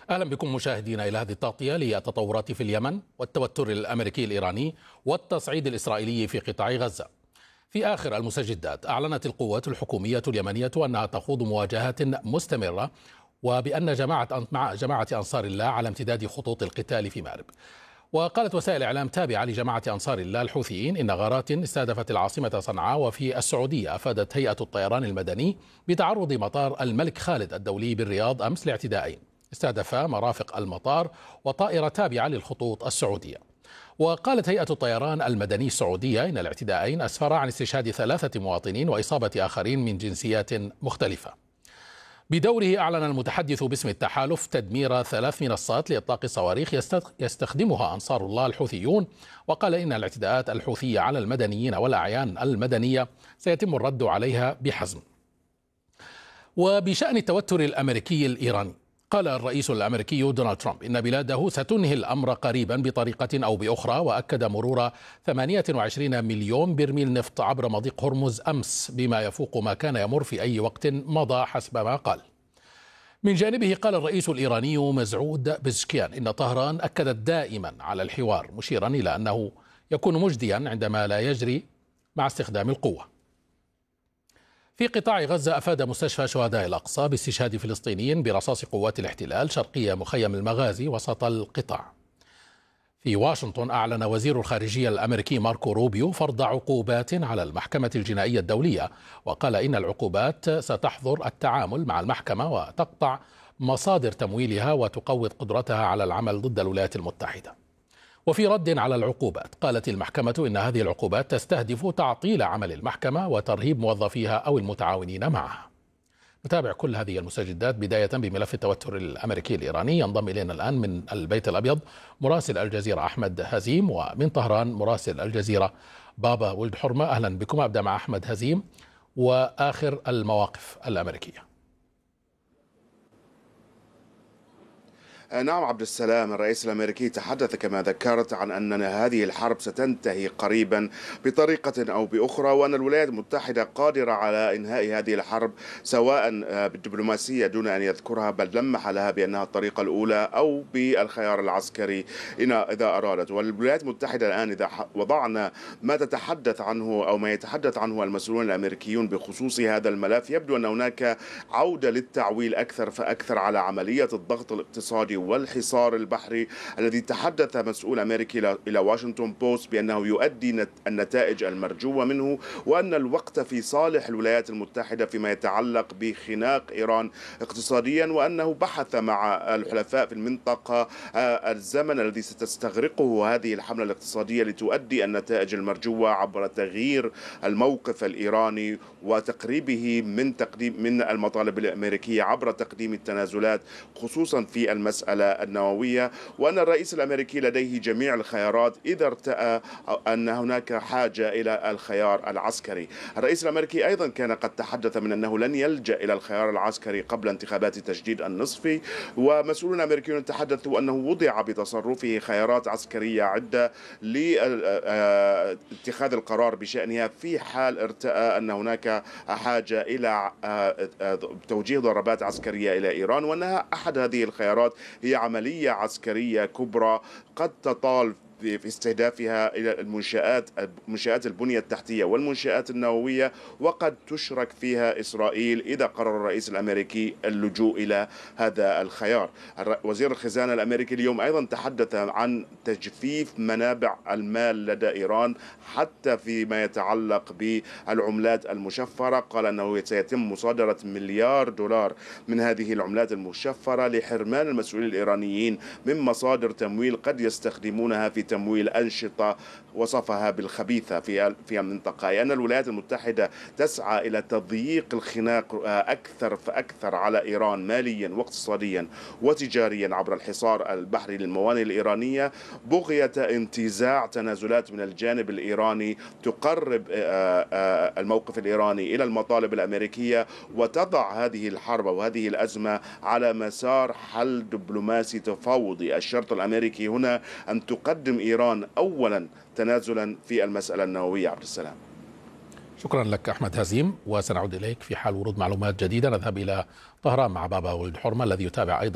أهلا بكم مشاهدينا إلى هذه التغطية للتطورات في اليمن والتوتر الأمريكي الإيراني والتصعيد الإسرائيلي في قطاع غزة. في آخر المستجدات أعلنت القوات الحكومية اليمنية أنها تخوض مواجهات مستمرة، وبأن جماعة أنصار الله على امتداد خطوط القتال في مأرب. وقالت وسائل إعلام تابعة لجماعة أنصار الله الحوثيين إن غارات استهدفت العاصمة صنعاء وفي السعودية. أفادت هيئة الطيران المدني بتعرض مطار الملك خالد الدولي بالرياض أمس لاعتداءين استهدفا مرافق المطار وطائرة تابعة للخطوط السعودية. وقالت هيئة الطيران المدني السعودية إن الاعتداءين أسفرا عن استشهاد 3 مواطنين وإصابة آخرين من جنسيات مختلفة. بدوره أعلن المتحدث باسم التحالف تدمير 3 منصات لإطلاق الصواريخ يستخدمها أنصار الله الحوثيون، وقال إن الاعتداءات الحوثية على المدنيين والأعيان المدنية سيتم الرد عليها بحزم. وبشأن التوتر الأمريكي الإيراني، قال الرئيس الأمريكي دونالد ترامب إن بلاده ستنهي الأمر قريبا بطريقة أو بأخرى، وأكد مرور 28 مليون برميل نفط عبر مضيق هرمز أمس بما يفوق ما كان يمر في أي وقت مضى حسب ما قال. من جانبه قال الرئيس الإيراني مزعود بزشكيان إن طهران أكدت دائما على الحوار، مشيرا إلى أنه يكون مجديا عندما لا يجري مع استخدام القوة. في قطاع غزة أفاد مستشفى شهداء الأقصى باستشهاد فلسطيني برصاص قوات الاحتلال شرقية مخيم المغازي وسط القطاع. في واشنطن أعلن وزير الخارجية الأمريكي ماركو روبيو فرض عقوبات على المحكمة الجنائية الدولية، وقال إن العقوبات ستحظر التعامل مع المحكمة وتقطع مصادر تمويلها وتقوض قدرتها على العمل ضد الولايات المتحدة. وفي رد على العقوبات قالت المحكمة إن هذه العقوبات تستهدف تعطيل عمل المحكمة وترهيب موظفيها أو المتعاونين معها. نتابع كل هذه المستجدات بداية بملف التوتر الأمريكي الإيراني. ينضم إلينا الآن من البيت الأبيض مراسل الجزيرة أحمد هزيم، ومن طهران مراسل الجزيرة بابا ولد حرمة. أهلا بكم. أبدأ مع أحمد هزيم وآخر المواقف الأمريكية. نعم عبد السلام، الرئيس الأمريكي تحدث كما ذكرت عن أن هذه الحرب ستنتهي قريبا بطريقة أو بأخرى، وأن الولايات المتحدة قادرة على إنهاء هذه الحرب سواء بالدبلوماسية دون أن يذكرها، بل لمح لها بأنها الطريقة الأولى أو بالخيار العسكري إذا أرادت. والولايات المتحدة الآن إذا وضعنا ما تتحدث عنه أو ما يتحدث عنه المسؤولون الأمريكيون بخصوص هذا الملف، يبدو أن هناك عودة للتعويل أكثر فأكثر على عملية الضغط الاقتصادي والحصار البحري الذي تحدث مسؤول أمريكي إلى واشنطن بوست بأنه يؤدي النتائج المرجوة منه، وأن الوقت في صالح الولايات المتحدة فيما يتعلق بخناق إيران اقتصاديا، وأنه بحث مع الحلفاء في المنطقة الزمن الذي ستستغرقه هذه الحملة الاقتصادية لتؤدي النتائج المرجوة عبر تغيير الموقف الإيراني وتقريبه من المطالب الأمريكية عبر تقديم التنازلات خصوصا في المسألة النووية، وأن الرئيس الأمريكي لديه جميع الخيارات إذا ارتأى أن هناك حاجة إلى الخيار العسكري. الرئيس الأمريكي أيضا كان قد تحدث من أنه لن يلجأ إلى الخيار العسكري قبل انتخابات التجديد النصفي، ومسؤولون أمريكيون تحدثوا أنه وضع بتصرفه خيارات عسكرية عدة لاتخاذ القرار بشأنها في حال ارتأى أن هناك حاجة إلى توجيه ضربات عسكرية إلى إيران، وأنها أحد هذه الخيارات هي عملية عسكرية كبرى قد تطال في استهدافها إلى منشآت البنية التحتية والمنشآت النووية، وقد تشرك فيها إسرائيل إذا قرر الرئيس الأمريكي اللجوء إلى هذا الخيار. وزير الخزانة الأمريكي اليوم أيضا تحدث عن تجفيف منابع المال لدى إيران حتى فيما يتعلق بالعملات المشفرة. قال أنه سيتم مصادرة $1 مليار من هذه العملات المشفرة لحرمان المسؤولين الإيرانيين من مصادر تمويل قد يستخدمونها في تمويل أنشطة وصفها بالخبيثة في المنطقة. لأن الولايات المتحدة تسعى إلى تضييق الخناق أكثر فأكثر على إيران ماليا واقتصاديا وتجاريا عبر الحصار البحري للموانئ الإيرانية، بغية انتزاع تنازلات من الجانب الإيراني تقرب الموقف الإيراني إلى المطالب الأمريكية وتضع هذه الحرب وهذه الأزمة على مسار حل دبلوماسي تفاوضي. الشرط الأمريكي هنا أن تقدم إيران أولا تنازلا في المسألة النووية. عبد السلام، شكرا لك أحمد هزيم، وسنعود إليك في حال ورود معلومات جديدة. نذهب إلى طهران مع بابا ولد حرمة الذي يتابع أيضا